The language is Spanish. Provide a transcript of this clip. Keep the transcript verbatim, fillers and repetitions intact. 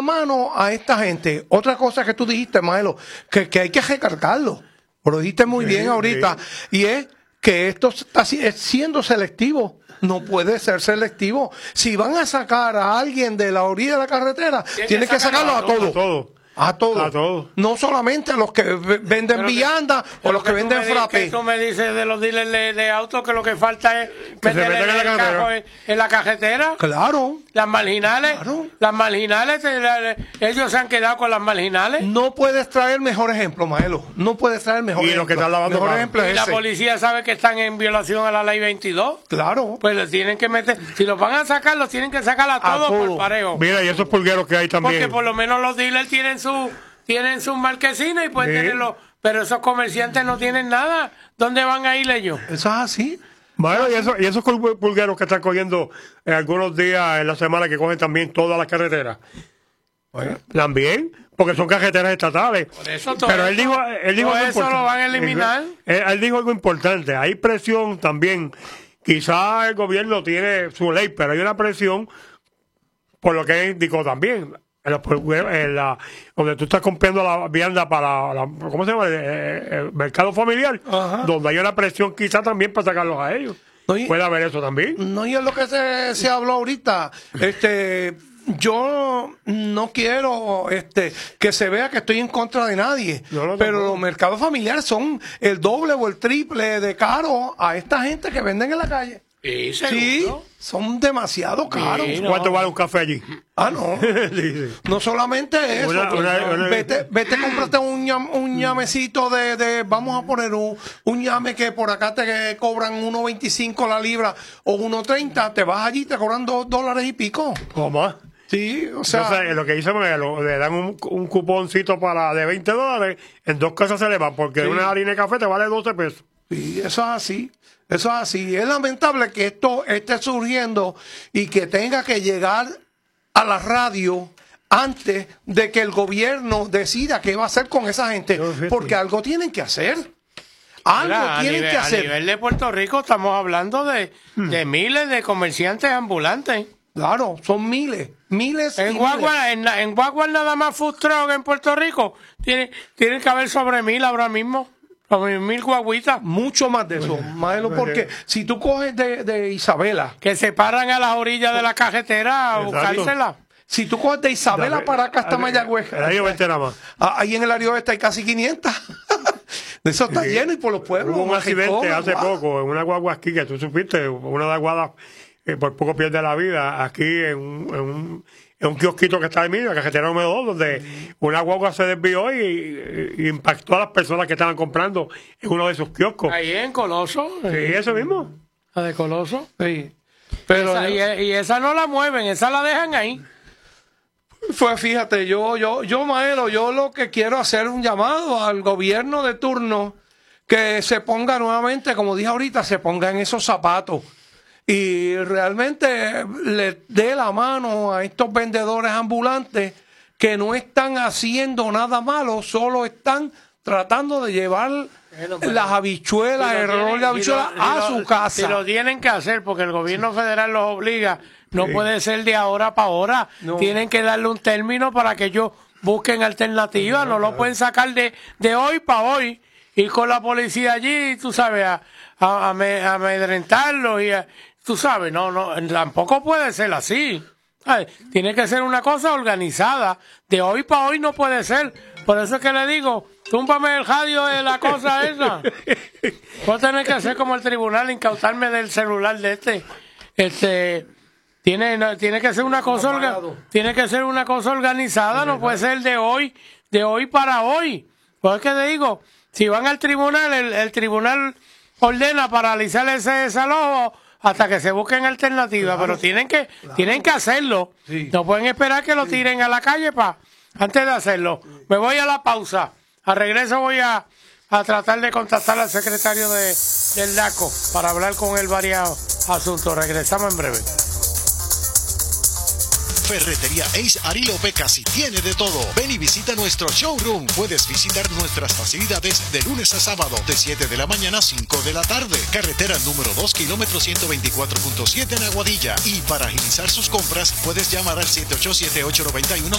la mano a esta gente. Otra cosa que tú dijiste, Maelo, que, que hay que recargarlo. Lo dijiste muy sí, bien ahorita. Sí. Y es que esto está siendo selectivo. No puede ser selectivo. Si van a sacar a alguien de la orilla de la carretera, tienen que, que sacarlo a todos. Todo. A todos. A todos. No solamente a los que venden pero vianda que, o los que, que venden frappé. Tú me dices de los dealers de, de autos que lo que falta es meterle el, el carro en, en la cajetera. Claro. Las marginales. Claro. Las marginales, ellos se han quedado con las marginales. No puedes traer mejor ejemplo, Maelo. No puedes traer mejor y ejemplo. Lo que están lavando mejor ejemplo es y ese. La policía sabe que están en violación a la ley veintidós. Claro. Pues los tienen que meter. Si los van a sacar, los tienen que sacar a todos todo. por parejo. Mira, y esos pulgueros que hay también. Porque por lo menos los dealers tienen su tienen sus marquesinas y pueden sí. tenerlo, pero esos comerciantes no tienen nada. ¿Dónde van a ir ellos? Eso es así. Bueno, y, eso, y esos pulgueros que están cogiendo en algunos días en la semana que cogen también todas las carreteras. Bueno, también, porque son carreteras estatales. Por eso todo pero él eso, dijo, él dijo todo eso lo van a eliminar. Él, él dijo algo importante. Hay presión también. Quizás el gobierno tiene su ley, pero hay una presión por lo que él indicó también. En la, en la, donde tú estás comprando la vianda para la, ¿cómo se llama? El, el, el mercado familiar, ajá. Donde hay una presión quizá también para sacarlos a ellos. No, y, puede haber eso también. No, y es lo que se, se habló ahorita. Este, yo no quiero este que se vea que estoy en contra de nadie, no, no, pero no. Los mercados familiares son el doble o el triple de caro a esta gente que venden en la calle. Sí, sí, son demasiado caros. Sí, no. ¿Cuánto vale un café allí? Ah, no. sí, sí. No solamente eso. Una, una, una, vete, vete, cómprate un, ñam, un ñamecito de, de, vamos a poner un, un ñame que por acá te cobran uno veinticinco la libra o uno treinta, te vas allí y te cobran dos dólares y pico. ¿Cómo? Sí, o sea. Entonces, lo que dicen es que le dan un, un cuponcito para de veinte dólares, en dos casas se le van, porque sí. Una harina de café te vale doce pesos. Sí, eso es así. Eso es así. Es lamentable que esto esté surgiendo y que tenga que llegar a la radio antes de que el gobierno decida qué va a hacer con esa gente. Porque algo tienen que hacer. Algo Mira, tienen nivel, que hacer. A nivel de Puerto Rico estamos hablando de, hmm. de miles de comerciantes ambulantes. Claro, son miles. Miles en y Guagua, miles. En, en Guagua nada más food truck en Puerto Rico. Tiene, tiene que haber sobre mil ahora mismo. Mil guaguitas. Mucho más de eso, Maelo, porque si tú coges de, de Isabela, que se paran a las orillas de la cajetera a buscársela. Si tú coges de Isabela Dame, para acá hasta Mayagüez, el área oeste nada más. Ahí en el área oeste hay casi quinientas. De eso está sí. lleno y por los pueblos. Hubo un accidente hace guau. poco en una guagua aquí que tú supiste, una de las guadas eh, por poco pierde la vida aquí en un, en un en un kiosquito que está en medio, la carretera número dos, donde sí. una guagua se desvió y, y impactó a las personas que estaban comprando en uno de esos kioscos. Ahí en Coloso. Sí, eh, eso mismo. La de Coloso. Sí. Pero esa, y, y esa no la mueven, esa la dejan ahí. Pues fíjate, yo, yo, yo, Maelo, yo lo que quiero hacer un llamado al gobierno de turno que se ponga nuevamente, como dije ahorita, se ponga en esos zapatos. Y realmente le dé la mano a estos vendedores ambulantes que no están haciendo nada malo, solo están tratando de llevar bueno, las habichuelas, si el rol de habichuelas si a si su lo, casa. Si lo tienen que hacer porque el gobierno federal los obliga, no sí. puede ser de ahora para ahora. No. Tienen que darle un término para que ellos busquen alternativas, no, no lo pueden sacar de, de hoy para hoy. Ir con la policía allí, tú sabes, a, a, a amedrentarlos y a, tú sabes, no, no, tampoco puede ser así. Ay, tiene que ser una cosa organizada. De hoy para hoy no puede ser. Por eso es que le digo, túmpame el radio de la cosa esa. Voy a tener que hacer como el tribunal, incautarme del celular de este. Este, tiene, no, tiene que ser una cosa, orga, tiene que ser una cosa organizada, no puede ser de hoy, de hoy para hoy. Pues es que te digo, si van al tribunal, el, el tribunal ordena paralizar ese desalojo hasta que se busquen alternativas, claro, pero tienen que claro. tienen que hacerlo. Sí. No pueden esperar que lo tiren sí. a la calle pa antes de hacerlo. Me voy a la pausa. Al regreso voy a, a tratar de contactar al secretario de, del DACO para hablar con él varios asuntos. Regresamos en breve. Ferretería Ace Arilo Pecasi tiene de todo. Ven y visita nuestro showroom. Puedes visitar nuestras facilidades de lunes a sábado, de siete de la mañana a cinco de la tarde. Carretera número dos, kilómetro ciento veinticuatro punto siete en Aguadilla. Y para agilizar sus compras, puedes llamar al siete ocho siete, ocho nueve uno,